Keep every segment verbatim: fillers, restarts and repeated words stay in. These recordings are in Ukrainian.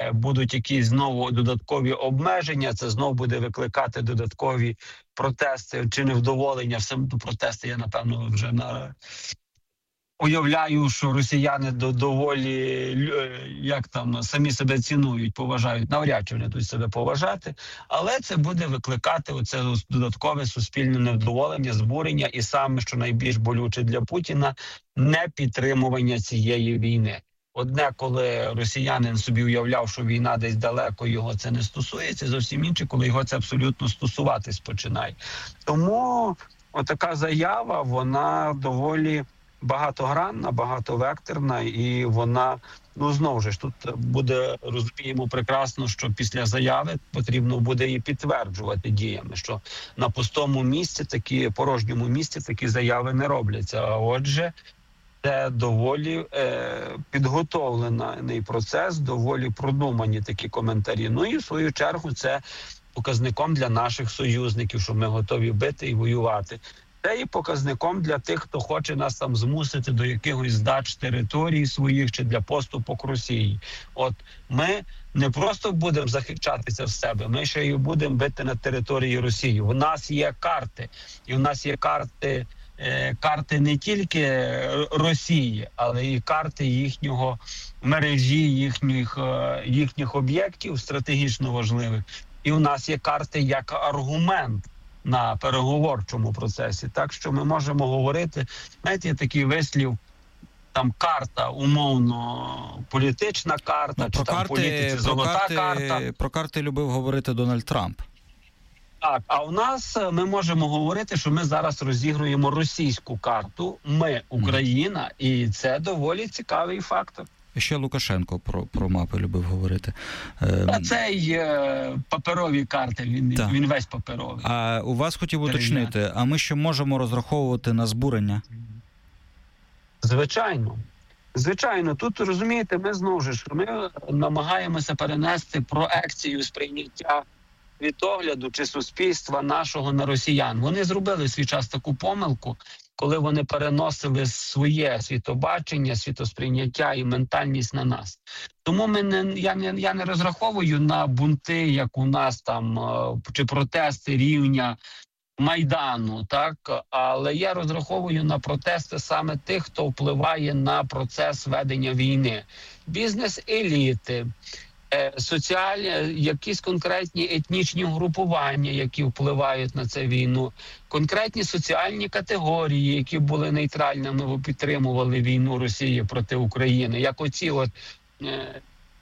будуть якісь знову додаткові обмеження, це знову буде викликати додаткові протести чи невдоволення. Саме протести я, напевно, вже на... уявляю, що росіяни доволі, як там, самі себе цінують, поважають. Навряд чи вони тут себе поважати. Але це буде викликати оце додаткове суспільне невдоволення, збурення і саме, що найбільш болюче для Путіна, непідтримування цієї війни. Одне, коли росіянин собі уявляв, що війна десь далеко, його це не стосується, зовсім інше, коли його це абсолютно стосуватись починає. Тому отака заява, вона доволі багатогранна, багатовекторна, і вона, ну, знову ж, тут буде, розуміємо прекрасно, що після заяви потрібно буде її підтверджувати діями, що на пустому місці, такі, порожньому місці такі заяви не робляться. А отже, це доволі е, підготовлений процес, доволі продумані такі коментарі. Ну і в свою чергу це показником для наших союзників, що ми готові бити і воювати. Це і показником для тих, хто хоче нас там змусити до якихось здач територій своїх чи для поступок Росії. От ми не просто будемо захищатися в себе, ми ще й будемо бити на території Росії. У нас є карти, і у нас є карти, е, карти не тільки Росії, але і карти їхнього мережі, їхніх, е, їхніх об'єктів стратегічно важливих. І у нас є карти як аргумент на переговорчому процесі. Так що ми можемо говорити, знаєте, є такий вислів, там карта, умовно, політична карта, ну, чи там карти, політиці золота карти, карта. Про карти любив говорити Дональд Трамп. Так, а у нас ми можемо говорити, що ми зараз розігруємо російську карту, ми, Україна, mm. і це доволі цікавий фактор. Ще Лукашенко про, про мапи любив говорити. А це є паперові карти, він, він весь паперовий. А у вас хотів уточнити, а ми ще можемо розраховувати на збурення? Звичайно. Звичайно. Тут, розумієте, ми знову ж, ми намагаємося перенести проекцію сприйняття світогляду чи суспільства нашого на росіян. Вони зробили в свій час таку помилку, коли вони переносили своє світобачення, світосприйняття і ментальність на нас. Тому ми не, я, не, я не розраховую на бунти, як у нас там, чи протести рівня Майдану, так? Але я розраховую на протести саме тих, хто впливає на процес ведення війни. Бізнес-еліти, соціальні, якісь конкретні етнічні групування, які впливають на цю війну, конкретні соціальні категорії, які були нейтральними, бо підтримували війну Росії проти України, як оці от е,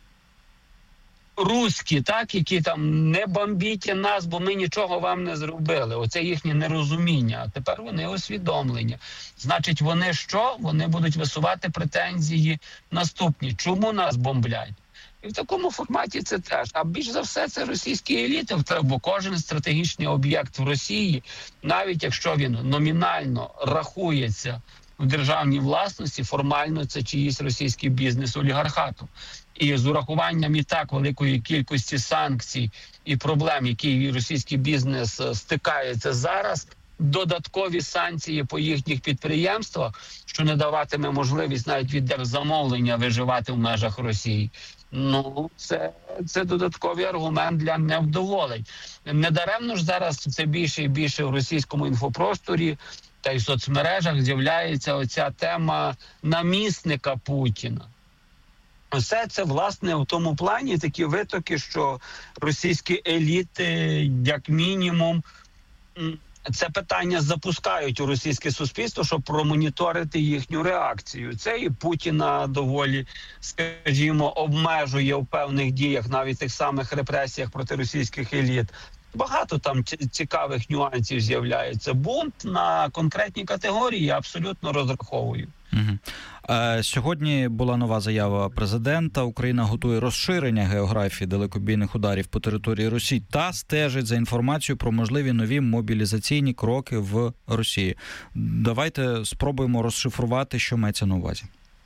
руські, так, які там не бомбіть нас, бо ми нічого вам не зробили. Оце їхнє нерозуміння. А тепер вони усвідомлення. Значить, вони що? Вони будуть висувати претензії наступні. Чому нас бомблять? І в такому форматі це теж. А більш за все це російські еліти, бо кожен стратегічний об'єкт в Росії, навіть якщо він номінально рахується в державній власності, формально це чиїсь російський бізнес олігархату. І з урахуванням і так великої кількості санкцій і проблем, які російський бізнес стикається зараз, додаткові санкції по їхніх підприємствах, що не даватиме можливість навіть від держзамовлення виживати в межах Росії. Ну, це, це додатковий аргумент для невдоволень. Недаремно ж зараз це більше і більше в російському інфопросторі та й в соцмережах з'являється оця тема намісника Путіна. Все це, власне, в тому плані такі витоки, що російські еліти, як мінімум, це питання запускають у російське суспільство, щоб промоніторити їхню реакцію. Це і Путіна доволі, скажімо, обмежує в певних діях, навіть тих самих репресіях проти російських еліт. Багато там цікавих нюансів з'являється. Бунт на конкретні категорії я абсолютно розраховую. Угу. Сьогодні була нова заява президента. Україна готує розширення географії далекобійних ударів по території Росії та стежить за інформацією про можливі нові мобілізаційні кроки в Росії. Давайте спробуємо розшифрувати, що мається на увазі.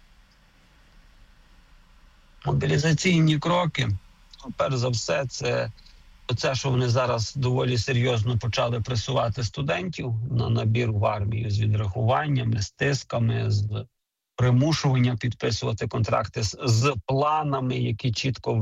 Мобілізаційні кроки, перш за все, це оце, що вони зараз доволі серйозно почали пресувати студентів на набір в армію з відрахуваннями, з тисками, з примушуванням підписувати контракти з, з планами, які чітко